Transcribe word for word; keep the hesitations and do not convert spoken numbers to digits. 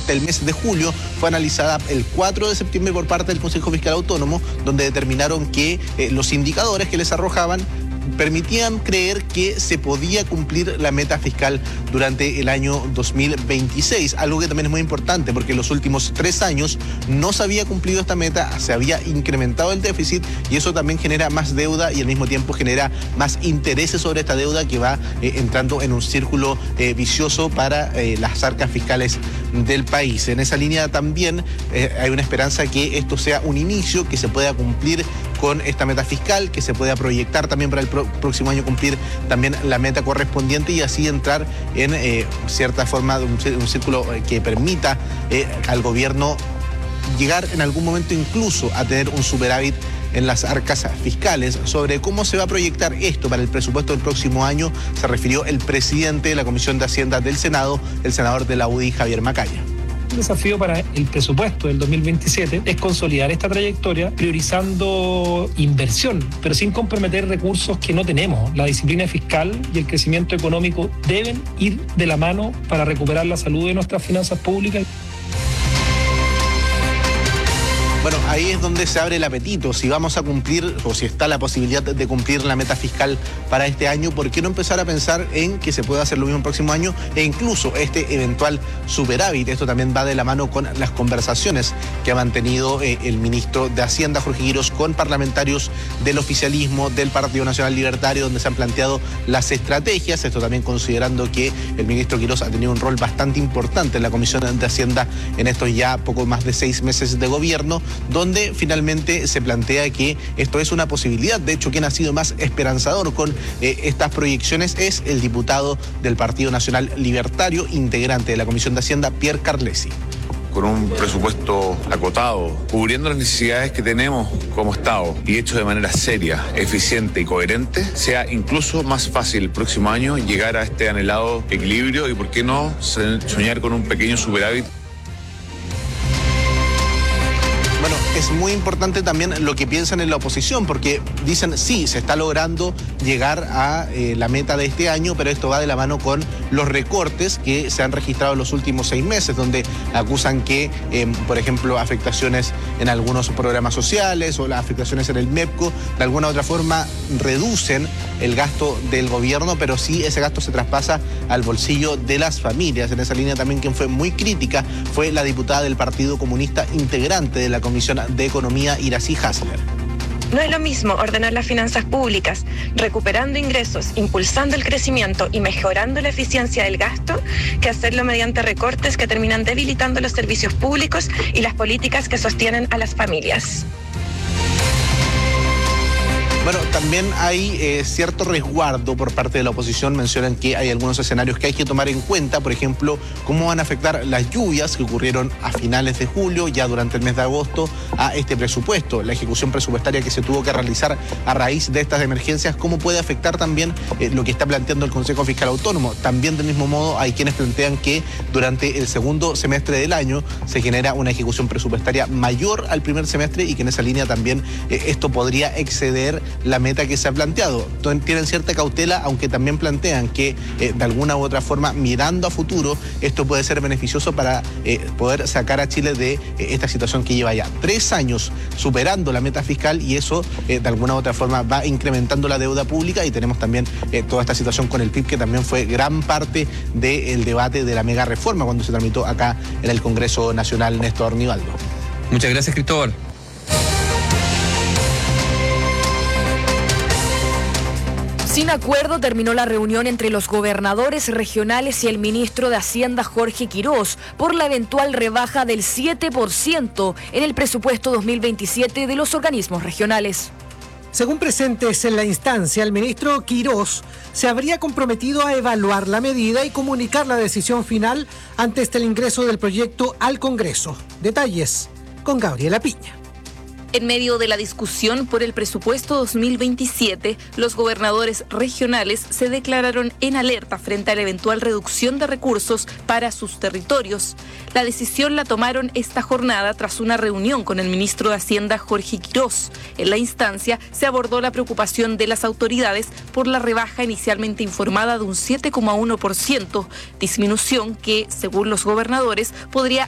durante el mes de julio, fue analizada el cuatro de septiembre por parte del Consejo Fiscal Autónomo, donde determinaron que eh, los indicadores que les arrojaban permitían creer que se podía cumplir la meta fiscal durante el año dos mil veintiséis, algo que también es muy importante porque en los últimos tres años no se había cumplido esta meta, se había incrementado el déficit y eso también genera más deuda y al mismo tiempo genera más intereses sobre esta deuda que va eh, entrando en un círculo eh, vicioso para eh, las arcas fiscales del país. En esa línea también eh, hay una esperanza que esto sea un inicio, que se pueda cumplir con esta meta fiscal, que se pueda proyectar también para el pro próximo año cumplir también la meta correspondiente y así entrar en eh, cierta forma de un, un círculo que permita eh, al gobierno llegar en algún momento incluso a tener un superávit en las arcas fiscales. Sobre cómo se va a proyectar esto para el presupuesto del próximo año se refirió el presidente de la Comisión de Hacienda del Senado, el senador de la U D I, Javier Macaya. El desafío para el presupuesto del dos mil veintisiete es consolidar esta trayectoria priorizando inversión, pero sin comprometer recursos que no tenemos. La disciplina fiscal y el crecimiento económico deben ir de la mano para recuperar la salud de nuestras finanzas públicas. Bueno, ahí es donde se abre el apetito. Si vamos a cumplir, o si está la posibilidad de cumplir la meta fiscal para este año, ¿por qué no empezar a pensar en que se pueda hacer lo mismo el próximo año e incluso este eventual superávit? Esto también va de la mano con las conversaciones que ha mantenido eh, el ministro de Hacienda, Jorge Quirós, con parlamentarios del oficialismo, del Partido Nacional Libertario, donde se han planteado las estrategias. Esto también considerando que el ministro Quirós ha tenido un rol bastante importante en la Comisión de Hacienda en estos ya poco más de seis meses de gobierno, donde finalmente se plantea que esto es una posibilidad. De hecho, quien ha sido más esperanzador con eh, estas proyecciones es el diputado del Partido Nacional Libertario, integrante de la Comisión de Hacienda, Pierre Carlesi. Con un presupuesto acotado, cubriendo las necesidades que tenemos como Estado y hecho de manera seria, eficiente y coherente, sea incluso más fácil el próximo año llegar a este anhelado equilibrio y, por qué no, soñar con un pequeño superávit. Bueno, es muy importante también lo que piensan en la oposición, porque dicen, sí, se está logrando llegar a eh, la meta de este año, pero esto va de la mano con los recortes que se han registrado en los últimos seis meses, donde acusan que, eh, por ejemplo, afectaciones en algunos programas sociales o las afectaciones en el MEPCO, de alguna u otra forma reducen el gasto del gobierno, pero sí ese gasto se traspasa al bolsillo de las familias. En esa línea también quien fue muy crítica fue la diputada del Partido Comunista, integrante de la Comisión de Economía, Iracy Hasler. No es lo mismo ordenar las finanzas públicas, recuperando ingresos, impulsando el crecimiento y mejorando la eficiencia del gasto, que hacerlo mediante recortes que terminan debilitando los servicios públicos y las políticas que sostienen a las familias. Bueno, también hay eh, cierto resguardo por parte de la oposición. Mencionan que hay algunos escenarios que hay que tomar en cuenta, por ejemplo, cómo van a afectar las lluvias que ocurrieron a finales de julio, ya durante el mes de agosto, a este presupuesto, la ejecución presupuestaria que se tuvo que realizar a raíz de estas emergencias, cómo puede afectar también eh, lo que está planteando el Consejo Fiscal Autónomo. También del mismo modo hay quienes plantean que durante el segundo semestre del año se genera una ejecución presupuestaria mayor al primer semestre y que en esa línea también eh, esto podría exceder la meta que se ha planteado. Tienen cierta cautela, aunque también plantean que eh, de alguna u otra forma, mirando a futuro, esto puede ser beneficioso para eh, poder sacar a Chile de eh, esta situación que lleva ya tres años superando la meta fiscal y eso eh, de alguna u otra forma va incrementando la deuda pública y tenemos también eh, toda esta situación con el P I B que también fue gran parte del debate de la mega reforma cuando se tramitó acá en el Congreso Nacional. Néstor Nivaldo. Muchas gracias, Cristóbal. Sin acuerdo terminó la reunión entre los gobernadores regionales y el ministro de Hacienda, Jorge Quirós, por la eventual rebaja del siete por ciento en el presupuesto dos mil veintisiete de los organismos regionales. Según presentes en la instancia, el ministro Quirós se habría comprometido a evaluar la medida y comunicar la decisión final antes del ingreso del proyecto al Congreso. Detalles con Gabriela Piña. En medio de la discusión por el presupuesto dos mil veintisiete, los gobernadores regionales se declararon en alerta frente a la eventual reducción de recursos para sus territorios. La decisión la tomaron esta jornada tras una reunión con el ministro de Hacienda, Jorge Quirós. En la instancia se abordó la preocupación de las autoridades por la rebaja inicialmente informada de un siete coma uno por ciento, disminución que, según los gobernadores, podría